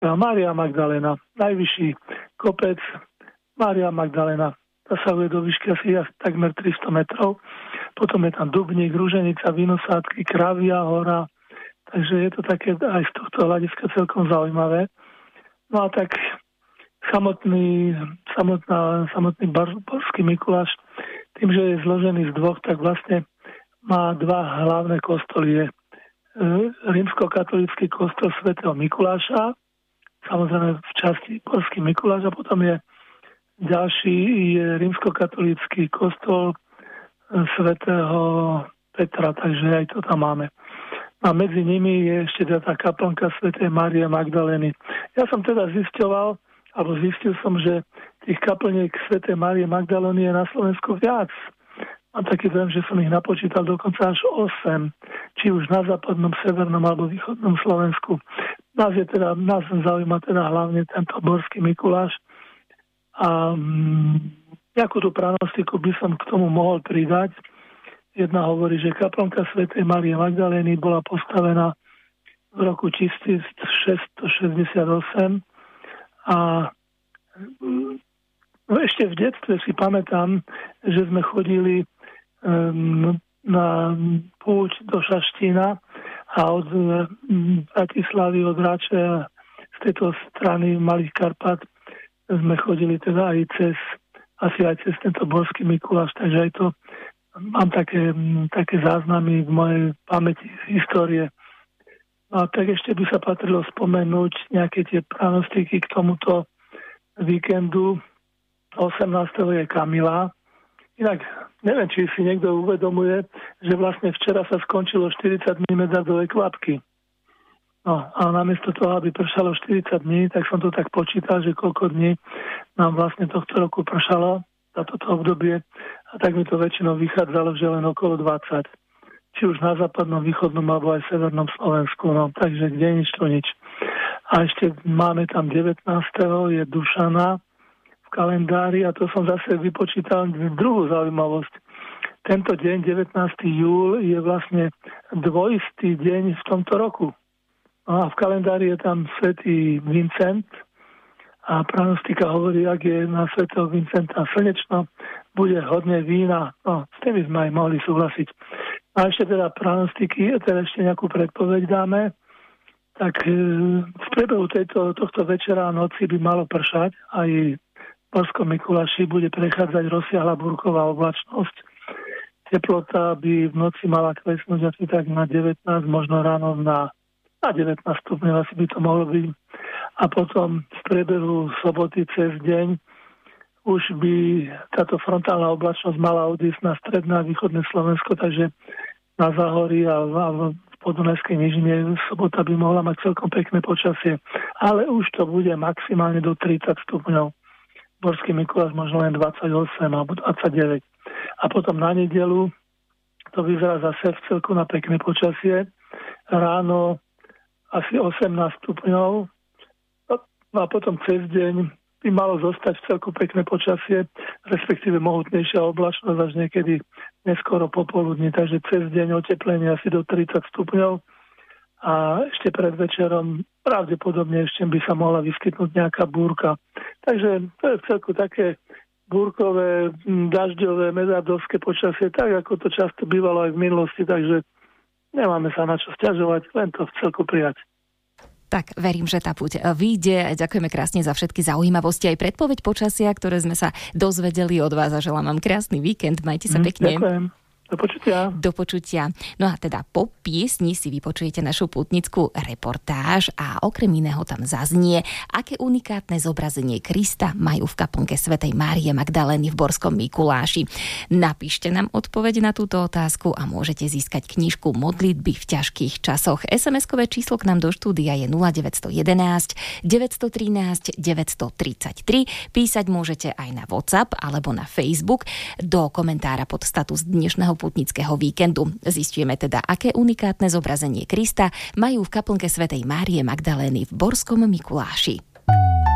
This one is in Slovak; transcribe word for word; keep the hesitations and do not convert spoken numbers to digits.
Mária Magdalena, najvyšší kopec Mária Magdalena, zasahuje do výšky asi takmer tristo metrov. Potom je tam Dubník, Ruženica, Vinosádky, Kravia hora, takže je to také aj z tohto hľadiska celkom zaujímavé. No a tak samotný, samotná, samotný Borský Mikuláš, tým, že je zložený z dvoch, tak vlastne má dva hlavné kostoly. Je rímskokatolícky kostol svätého Mikuláša, samozrejme v časti Borský Mikuláš, a potom je ďalší je rímskokatolícky kostol svätého Petra, takže aj to tam máme. A medzi nimi je ešte tá kaplnka svätej Márie Magdaleny. Ja som teda zisťoval, alebo zistil som, že tých kaplniek svätej Márie Magdaleny je na Slovensku viac. Mám taký dojem, že som ich napočítal dokonca až osem, či už na západnom, severnom alebo východnom Slovensku. Nás je teda, nás zaujíma teda hlavne tento Borský Mikuláš. A mm, nejakú tú pranostiku by som k tomu mohol pridať. Jedna hovorí, že kaplnka svätej Márie Magdaleny bola postavená v roku tisícšesťstošesťdesiatosem a no ešte v detstve si pamätám, že sme chodili um, na púť do Šaštína a od um, Bratislavy, od Rače z tejto strany Malých Karpat sme chodili teda aj cez, asi aj cez tento Borský Mikuláš, takže aj to mám také, také záznamy v mojej pamäti z histórie. A tak ešte by sa patrilo spomenúť nejaké tie pranostiky k tomuto víkendu. osemnásteho je Kamila. Inak neviem, či si niekto uvedomuje, že vlastne včera sa skončilo štyridsať dní medardovej kvapky. No a namiesto toho, aby pršalo štyridsať dní, tak som to tak počítal, že koľko dní nám vlastne tohto roku pršalo za toto obdobie, a tak mi to väčšinou vychádzalo, že len okolo dvadsať. Či už na západnom, východnom alebo aj severnom Slovensku. No, takže kde nič to nič. A ešte máme tam devätnásteho je Dušana v kalendári, a to som zase vypočítal druhú zaujímavosť. Tento deň, devätnásteho júla, je vlastne dvojistý deň v tomto roku. No a v kalendári je tam svätý Vincent, a pranostika hovorí, ak je na svätého Vincenta slnečno, bude hodne vína. No, s tými sme aj mohli súhlasiť. A ešte teda pranostiky, teda ešte nejakú predpoveď dáme. Tak e, v priebehu tejto, tohto večera a noci by malo pršať. Aj v Borskom Mikuláši bude prechádzať rozsiahla búrková oblačnosť. Teplota by v noci mala klesnúť asi tak na devätnásť, možno ráno na, na devätnásť stupňov, asi by to mohlo byť. A potom v priebehu soboty cez deň už by táto frontálna oblačnosť mala odísť na stredné a východné Slovensko, takže na Záhorí a v Podunajskej nížine sobota by mohla mať celkom pekné počasie. Ale už to bude maximálne do tridsať stupňov. Borský Mikuláš možno len dvadsaťosem alebo dvadsaťdeväť. A potom na nedeľu to vyzerá zase v celku na pekné počasie. Ráno asi osemnásť stupňov. No a potom cez deň by malo zostať v celku pekné počasie, respektíve mohutnejšia oblačnosť až niekedy neskoro popoludní, takže cez deň oteplenie asi do tridsať stupňov a ešte pred večerom pravdepodobne ešte by sa mohla vyskytnúť nejaká búrka. Takže to je v celku také búrkové, dažďové, medardovské počasie, tak ako to často bývalo aj v minulosti, takže nemáme sa na čo sťažovať, len to v celku prijať. Tak verím, že tá púť vyjde. Ďakujeme krásne za všetky zaujímavosti aj predpoveď počasia, ktoré sme sa dozvedeli od vás, a želám vám krásny víkend. Majte sa pekne. Ďakujem. Do počutia. Do počutia. No a teda po piesni si vypočujete našu pútnickú reportáž a okrem iného tam zaznie, aké unikátne zobrazenie Krista majú v kaplnke svätej Márie Magdalény v Borskom Mikuláši. Napíšte nám odpoveď na túto otázku a môžete získať knižku Modlitby v ťažkých časoch. es em eskové číslo k nám do štúdia je nula deväť jedna jedna, deväť jedna tri, deväť tri tri. Písať môžete aj na WhatsApp alebo na Facebook do komentára pod status dnešného pútnického víkendu. Zistujeme teda, aké unikátne zobrazenie Krista majú v kaplnke svätej Márie Magdalény v Borskom Mikuláši.